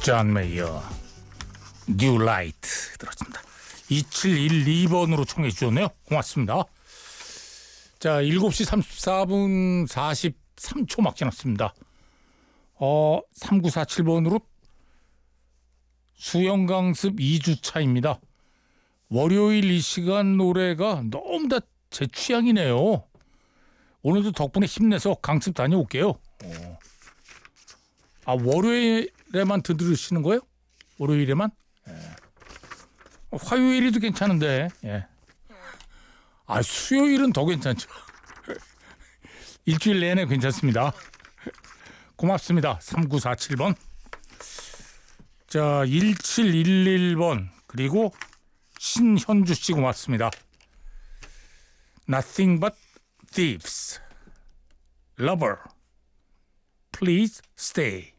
존 메이어 뉴 라이트 들었습니다. 2712번으로 청해 주셨네요. 고맙습니다. 자, 7시 34분 43초 막 지났습니다. 3947번으로 수영강습 2주차입니다. 월요일 이 시간 노래가 너무 다 제 취향이네요. 오늘도 덕분에 힘내서 강습 다녀올게요. 월요일에만 들으시는 거예요? 월요일에만? 화요일에도 괜찮은데. 수요일은 더 괜찮죠. 일주일 내내 괜찮습니다. 고맙습니다. 3947번. 자, 1711번 그리고 신현주 씨 고맙습니다. Nothing but thieves. Lover. Please stay.